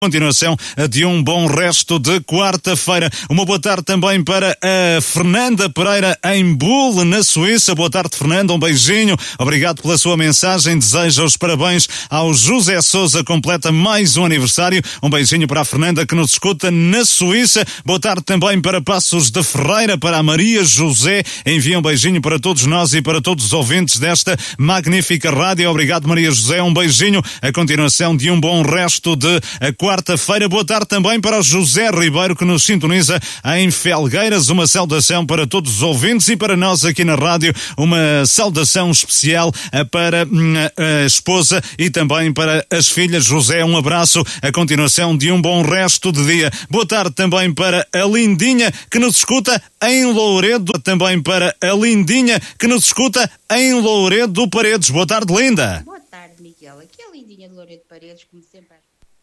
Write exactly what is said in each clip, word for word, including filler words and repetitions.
Continuação de um bom resto de quarta-feira. Uma boa tarde também para a Fernanda Pereira em Bulle, na Suíça. Boa tarde, Fernanda, um beijinho. Obrigado pela sua mensagem. Desejo os parabéns ao José Sousa, completa mais um aniversário. Um beijinho para a Fernanda que nos escuta na Suíça. Boa tarde também para Passos de Ferreira, para a Maria José. Envia um beijinho para todos nós e para todos os ouvintes desta magnífica rádio. Obrigado, Maria José. Um beijinho. A continuação de um bom resto de quarta-feira. Quarta-feira, boa tarde também para o José Ribeiro que nos sintoniza em Felgueiras. Uma saudação para todos os ouvintes e para nós aqui na rádio, uma saudação especial para a esposa e também para as filhas. José, um abraço. A continuação de um bom resto de dia. Boa tarde também para a Lindinha que nos escuta em Louredo. Também para a Lindinha que nos escuta em Louredo do Paredes. Boa tarde, Linda. Boa tarde, Miguel. Aqui é a Lindinha de Louredo Paredes, como sempre.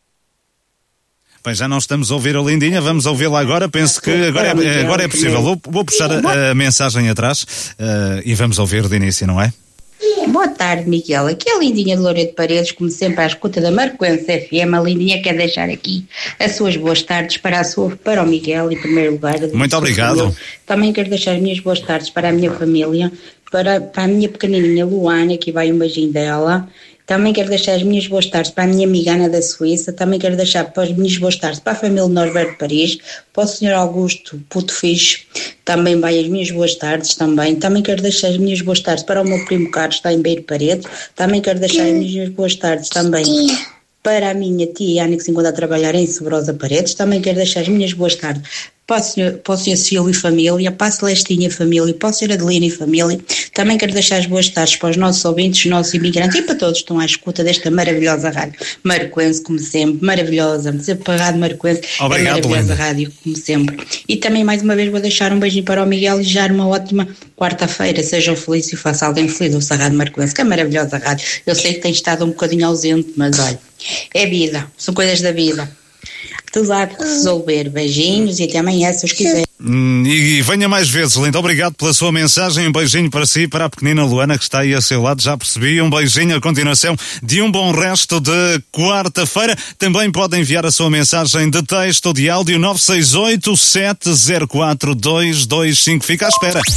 Bem, já não estamos a ouvir a Lindinha, vamos ouvi-la agora. Penso que agora é, agora é possível. Vou, vou puxar a, a mensagem atrás uh, e vamos ouvir de início, não é? Boa tarde, Miguel. Aqui é a Lindinha de Louredo Paredes, como sempre à escuta da Marquense F M. A Lindinha quer deixar aqui as suas boas tardes para, a sua, para o Miguel, em primeiro lugar. Muito obrigado. Família. Também quero deixar as minhas boas tardes para a minha família, para, para a minha pequenininha Luana, que vai um beijinho dela. Também quero deixar as minhas boas tardes para a minha amiga Ana da Suíça. Também quero deixar para as minhas boas tardes para a família de Norberto de Paris, para o senhor Augusto Puto Fixe. Também vai as minhas boas tardes também. Também quero deixar as minhas boas tardes para o meu primo Carlos, está em Beiro Paredes. Também quero deixar as minhas boas tardes também para a minha tia Ana, que se encontra a trabalhar em Sobrosa Paredes. Também quero deixar as minhas boas tardes para o senhor, para o senhor Silvio e família, para a Celestinha e família, para o senhor Adelina e família. Também quero deixar as boas tardes para os nossos ouvintes, os nossos imigrantes e para todos que estão à escuta desta maravilhosa rádio Marquense, como sempre, maravilhosa, sempre para a rádio Marquense, obrigado, é maravilhosa Linda. Rádio, como sempre. E também mais uma vez vou deixar um beijinho para o Miguel e desejar uma ótima quarta-feira. Sejam felizes e faça alguém feliz, ouça a rádio Marquense, que é maravilhosa rádio. Eu sei que tem estado um bocadinho ausente, mas olha, é vida, são coisas da vida. Tudo há de resolver. Beijinhos e até amanhã, se os quiser. Hum, e venha mais vezes, Linda. Obrigado pela sua mensagem. Um beijinho para si e para a pequenina Luana que está aí a seu lado. Já percebi. Um beijinho a continuação de um bom resto de quarta-feira. Também pode enviar a sua mensagem de texto ou de áudio nove seis oito, sete zero quatro, dois dois cinco. Fica à espera.